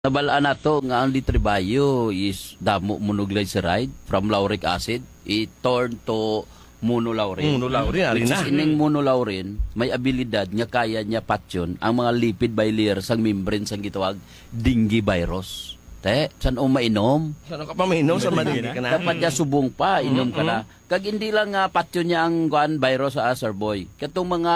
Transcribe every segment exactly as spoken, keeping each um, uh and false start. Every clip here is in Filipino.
Nabalaan na to nga ang litribayo is damo monoglyceride from lauric acid. It turn to monolaurin. Monolaurin, ari Which na. is ining monolaurin, may abilidad nga kaya niya patyon ang mga lipid bilayer sang membrane sang gitawag dengue virus. Te, saan o mainom? Saan ka pa mainom sa madali ka na? Dapat niya subong pa, inom ka na. Kag hindi lang nga patyo niya ang guan virus sa Sir Boy. Katong mga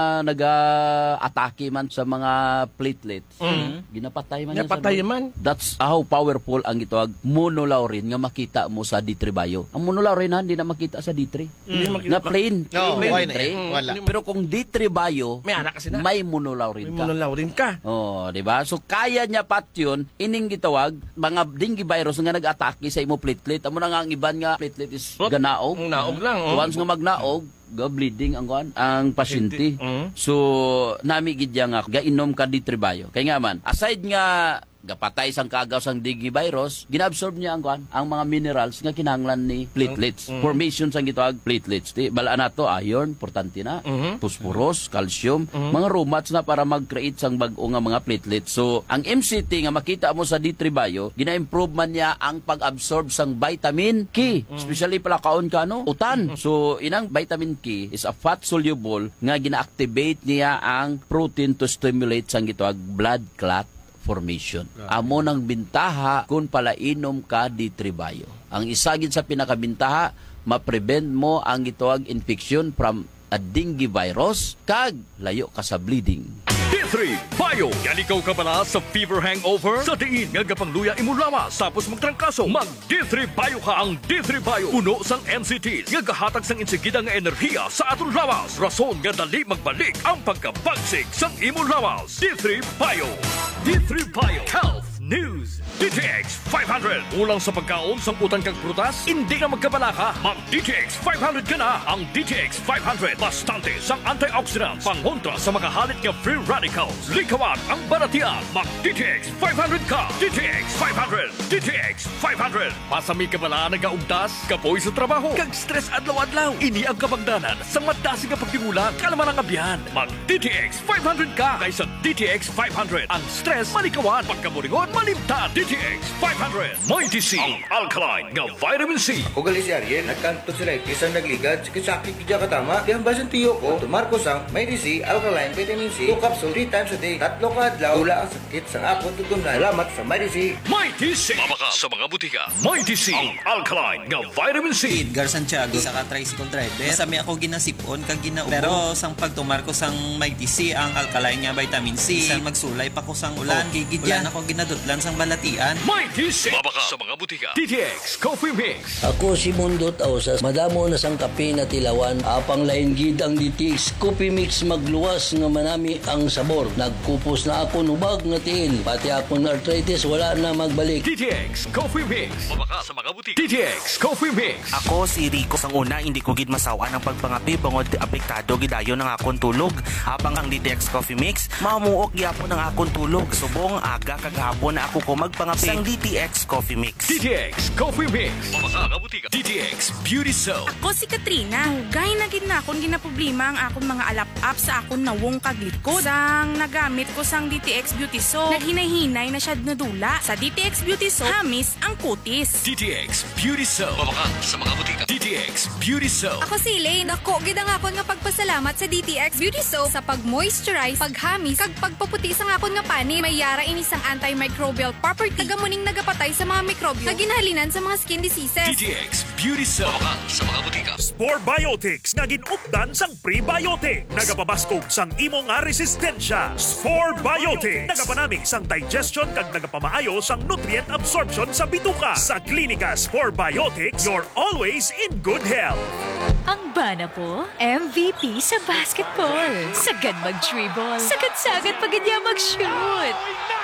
naga-atake man sa mga platelets, ginapatay man yan, Sir Napatay Boy. man. That's how powerful ang gitawag monolaurin nga makita mo sa D three bio. Ang monolaurin ha, hindi na makita sa D three. Hindi makita Na pa. plain. No, plain why D na three. eh? Wala. Pero kung D three bio, May anak kasi na. may monolaurin May ka. monolaurin ka. Oh, di ba? So kaya niya patyon ining gitawag mga dengue virus nga nag-atake sa imo platelet. Amo na nga ang iban nga platelet is Rot- ganaog. Ang naog lang. So, Oh. once nga magnaog, ga bleeding ang kuan ang pasyente. Mm. So nami gid nga gainom ka di tribayo. Kay nga man, aside nga gapatay sang kagaw sang dengue virus, ginabsorb niya ang kuan ang mga minerals nga kinahanglan ni platelets. Formation sang gitawag platelets. Di bala na to iron, importante na. Mhm. Phosphorus, calcium, mga romats na para mag-create sang bag-o nga mga platelets. So ang M C T nga makita mo sa D three bio, gina-improve man niya ang pag-absorb sang vitamin K, especially pala kaon ka no, utan. So inang vitamin K is a fat soluble nga gina-activate niya ang protein to stimulate sang gitawag blood clot formation. Amo nang bintaha kung pala inom ka D three bio. Ang isagid sa pinakabintaha, ma-prevent mo ang gitawag infection from a dengue virus kag layo ka sa bleeding. D three Bio. Yan ikaw ka pala sa fever hangover? Sa diin nga gapangluya imo lawas tapos magtrangkaso. Mag D three Bio ka ang D three Bio. Puno sang N C Ts nga gahatag sang insigida nga enerhiya sa atong lawas. Rason nga dali magbalik ang pagkabagsik sang imo lawas. D three Bio. D three Bio. Health News. D T X five hundred. Ulang sa pagkaon sang utang kag prutas, hindi na magkabalaka. Mag D T X five hundred ka na. Ang D T X five hundred. Bastante sang antioxidants. Pangontra sa makahalit nga free radicals. Likawan ang baratian. Mag D T X five hundred ka. D T X five hundred. D T X five hundred. Pasami ka bala nagaugdas, kapoy sa trabaho, kag stress adlaw-adlaw. Ini ang kabagdanan sa madasig nga pagtingulang kalaman ang abyan. Mag D T X five hundred ka kaysa D T X five hundred. Ang stress malikawan, pagkamuringon malimtan. D T X five hundred. Mighty C. Ang alkaline nga vitamin C. Kung gali si Ariel, nagkanto sila isang nagligad, sakit kidya katama, kaya basan tiyo ko, tumarko sang may D C, alkaline, vitamin C, two capsule, three times a day, tatlo ka adlaw, wala ang sakit sa akong tutunan. Salamat sa may D C. Mighty C. Mabaka sa mga butika. Mighty C. Ang alkaline nga vitamin C. Edgar Santiago sa ka-tricycle driver. Masami ako ginasipon kag ginaubo. Pero sang pagtumar ko sang Mighty C ang alkaline nga vitamin C. Isang magsulay pa ko sang ulan. Gigid yan ako ginadutlan sang balatian. Mighty C. Mabaka sa mga butika. D T X Coffee Mix. Ako si Mundo Tausas, madamo na sang kape na tilawan, apang lain gid ang D T X Coffee Mix magluwas nga manami ang sabor. Nagkupos na ako nubag nga tiil, pati akong arthritis wala na magbalik. D T X Coffee Mix. Mabaka sa mga butika. D T X Coffee Mix. Ako si Rico sang una hindi ko gid masawa ng pagpangapi bangod apektado gidayon ng akong tulog. Habang ang D T X Coffee Mix mamuok gyapon ang akong tulog. Subong aga kag hapon na ako ko magpangapi sang D T X Coffee Mix. D T X Coffee Mix. Mabaka nga butika. D T X Beauty Soap. Ako si Katrina. Gay na gid na akong ginaproblema ang akong mga alap-up sa akong nawong kaglikod. Sang nagamit ko sang D T X Beauty Soap, naghinay-hinay na siya nadula. Sa D T X Beauty Soap, hamis ang kutis. D T X Beauty Soap. Mabaka sa mga butika. D T X Beauty Soap. Ako si Elaine. Ako, gid ang akon nga pagpasalamat sa D T X Beauty Soap sa pag-moisturize, paghamis, kag pagpaputi sa akon nga pani. May yara ini sang antimicrobial property. Tagamuning nagapatay sa mga mikrobyo na ginhalinan sa mga skin diseases. D T X Beauty Soap. Mabaka sa mga butika. Spore Biotics nga ginupdan sang prebiotic. Nagapabaskog sang imo nga resistensya. Spore Biotics. Nagapanami sang digestion kag nagapamaayo sang nutrient absorption sa bituka. Sa klinika Spore Biotics, you're always in good health. Ang bana po, M V P sa basketball. Sagad mag-dribble. Sagad-sagad pag niya mag-shoot.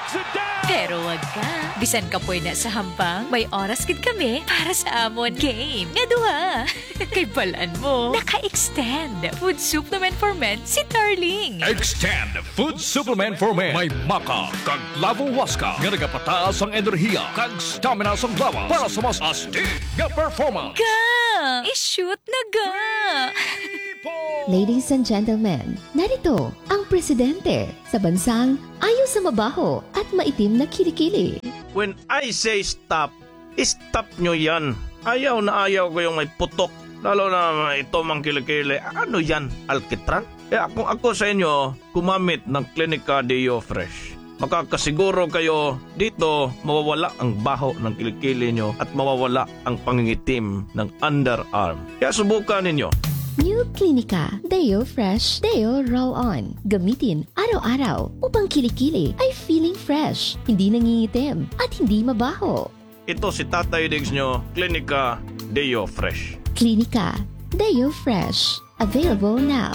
Pero wag ka. Bisan ka po na sa hambang, may oras gid kami para sa amon game. Nga duha. Kay balaan mo, naka-extend. Food supplement for men si Darling. Extend Food Supplement for Men. May maka kag lavo waska nga nagapataas ang enerhiya kag stamina sang lawas para sa mas astig nga performance. Ga! I-shoot na ga! Ladies and gentlemen, narito ang presidente sa bansang ayaw sa mabaho at maitim na kilikili. When I say stop, stop nyo yan. Ayaw na ayaw ko yung may putok. Lalo na ito mang kilikili. Ano yan? Alkitran? Kaya kung ako sa inyo, kumamit ng Clinica Deo Fresh. Makakasiguro kayo dito mawawala ang baho ng kilikili nyo at mawawala ang pangingitim ng underarm. Kaya subukan ninyo. New Clinica Deo Fresh Deo Roll-On. Gamitin araw-araw upang kilikili ay feeling fresh, hindi nangingitim at hindi mabaho. Ito si Tatay Diggs nyo, Clinica Deo Fresh. Clinica Deo Fresh. Available now.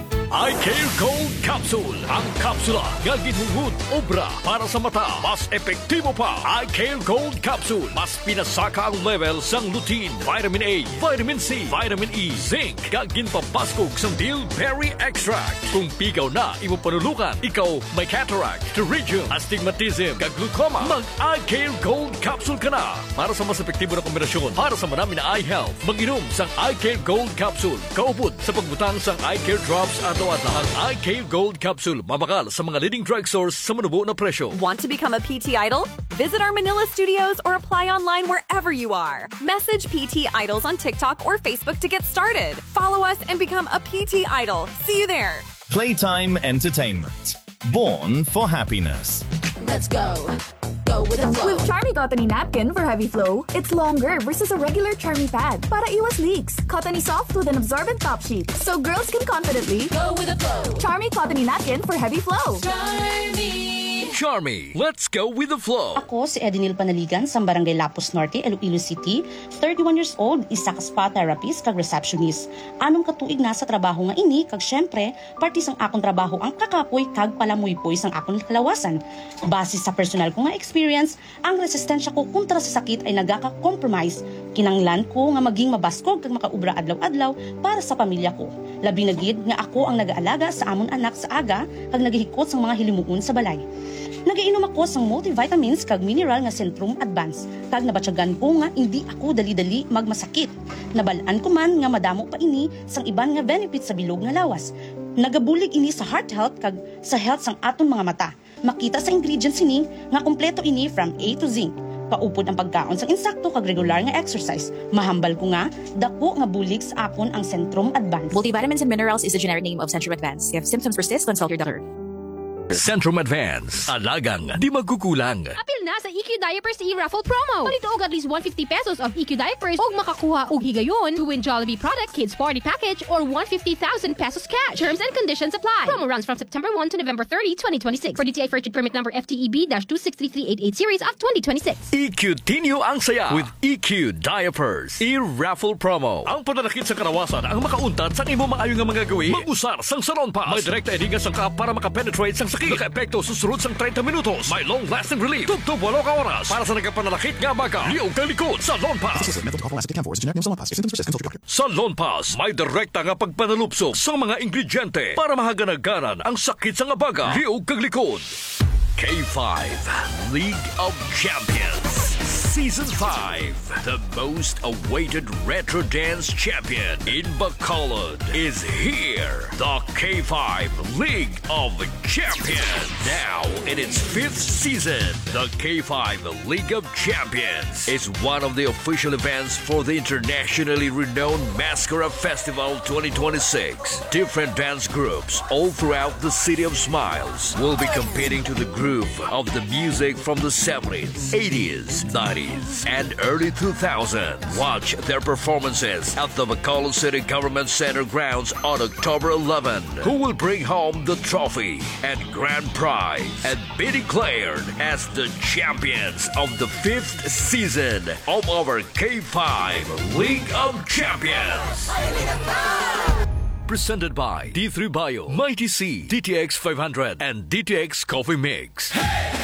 iCare Gold Capsule. Ang kapsula nga ginhungod obra para sa mata. Mas epektibo pa. iCare Gold Capsule. Mas pinasaka ang level sang lutein, vitamin A, vitamin C, vitamin E, zinc. Kag ginpabaskog sang bilberry extract. Kung pigaw na imo panulukan, ikaw may cataract, pterygium, astigmatism, kag glaucoma, mag iCare Gold Capsule ka na. Para sa mas epektibo na kombinasyon para sa marami na eye health, mag-inom sang iCare Gold Capsule. Kaupod sa pagbutang sang iCare Drops at ang iCare Gold Capsule mabakal sa mga leading drugstores sa manubo na presyo. Want to become a P T Idol? Visit our Manila studios or apply online wherever you are. Message P T Idols on TikTok or Facebook to get started. Follow us and become a P T Idol. See you there. Playtime Entertainment. Born for happiness. Let's go. Go with the flow. With Charmy Cottony Napkin for heavy flow, it's longer versus a regular Charmy pad para iwas leaks. Cottony soft with an absorbent top sheet, so girls can confidently go with the flow. Charmy Cottony Napkin for heavy flow. Charmy. Charmy, let's go with the flow. Ako si Edinil Panaligan sa Barangay Lapus Norte, Iloilo City. thirty-one years old, isa ka spa therapist kag receptionist. Anong katuig na sa trabaho nga ini kag syempre, parte sang akong trabaho ang kakapoy kag palamuypoy sang akong kalawasan. Base sa personal ko nga experience, ang resistensya ko kontra sa sakit ay nagaka-compromise. Kinanglan ko nga maging mabaskog kag makaubra adlaw-adlaw para sa pamilya ko. Labi na gid nga ako ang nag-aalaga sa amon anak sa aga kag nagihikot sang mga hilimuon sa balay. Nagainom ako sang multivitamins kag mineral nga Centrum Advance. Kag nabatyagan ko nga hindi ako dali-dali magmasakit. Nabalaan ko man nga madamo pa ini sang iban nga benefits sa bilog nga lawas. Nagabulig ini sa heart health kag sa health sang aton mga mata. Makita sa ingredients ini nga kompleto ini from A to Z. Paupod ang pagkaon sang insakto kag regular nga exercise. Mahambal ko nga dako nga bulig sa akon ang Centrum Advance. Multivitamins and minerals is the generic name of Centrum Advance. If symptoms persist, consult your doctor. Centrum Advance. Alagang di magkukulang. Apil na sa E Q Diapers e-raffle promo. Palito og at least one hundred fifty pesos of E Q Diapers og makakuha og higayon to win Jollibee product kids party package or one hundred fifty thousand pesos cash. Terms and conditions apply. Promo runs from September first to November thirtieth, twenty twenty-six. For D T I First Permit number F T E B two six three three eight eight series of twenty twenty-six. E Q Tinyo ang saya with E Q Diapers e-raffle promo. Ang pananakit sa karawasan ang makauntad sa imo maayo nga mga gawi. Mag-usar sang Salon Pass. May direkta ediga sang ka para makapenetrate sang sakit. Naka-epekto susunod sang thirty minutos. May long-lasting relief. Tugtog walo ka oras. Para sa nagkapanalakit nga baga. Liog kang likod. Salon Pass. Salon Pass. May direkta nga pagpanalupso sa mga ingrediente para mahaganagaran ang sakit sa nga baga. Liog kang likod. K five League of Champions Season five. The most awaited retro dance champion in Bacolod is here. The K five League of Champions. Now in its fifth season, the K five League of Champions is one of the official events for the internationally renowned Mascara Festival twenty twenty-six. Different dance groups all throughout the City of Smiles will be competing to the groove of the music from the seventies, eighties, nineties, and early two thousands. Watch their performances at the Bacolod City Government Center grounds on October eleventh. Who will bring home the trophy and grand prize and be declared as the champions of the fifth season of our K five League of Champions. Presented by D three Bio, Mighty C, D T X five hundred, and D T X Coffee Mix. Hey!